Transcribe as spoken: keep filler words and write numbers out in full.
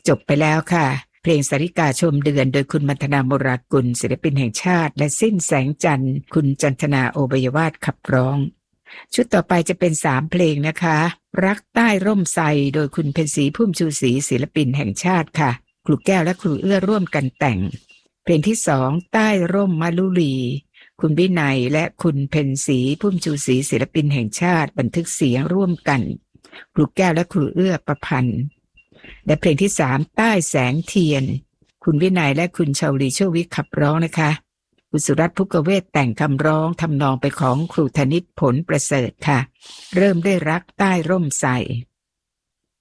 จบไปแล้วค่ะเพลงสาริกาชมเดือนโดยคุณมัทนาโมรากุลศิลปินแห่งชาติและสิ้นแสงจันทร์คุณจันทนาโอบัยวาทขับร้องชุดต่อไปจะเป็นสามเพลงนะคะรักใต้ร่มไทรโดยคุณเพ็ญศรีพุ่มชูศรีศิลปินแห่งชาติค่ะครูแก้วและครูเอื้อร่วมกันแต่งเพลงที่สองใต้ร่มมะลุลีคุณวินัยและคุณเพ็ญศรีพุ่มชูศรีศิลปินแห่งชาติบันทึกเสียงร่วมกันครูแก้วและครูเอื้อประพันธ์และเพลงที่สามใต้แสงเทียนคุณวินัยและคุณชาวลีโชวิขับร้องนะคะคุณสุรัตน์ภุกเวทแต่งคำร้องทำนองไปของครูธนิตผลประเสริฐค่ะเริ่มได้รักใต้ร่มไทร